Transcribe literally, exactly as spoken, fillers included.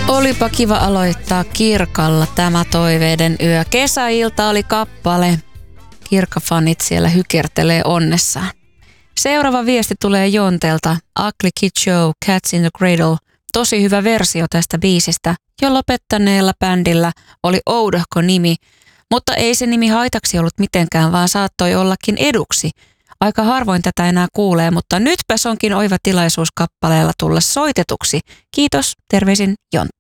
Olipa kiva aloittaa Kirkalla tämä toiveiden yö. Kesäilta oli kappale. Kirkka-fanit siellä hykertelee onnessaan. Seuraava viesti tulee Jontelta. Ugly Kid Joe, Cats in the Cradle. Tosi hyvä versio tästä biisistä. Jo lopettaneella bändillä oli oudohko nimi, mutta ei se nimi haitaksi ollut mitenkään, vaan saattoi ollakin eduksi. Aika harvoin tätä enää kuulee, mutta nytpäs onkin oiva tilaisuus kappaleella tulla soitetuksi. Kiitos, terveisin Jonte.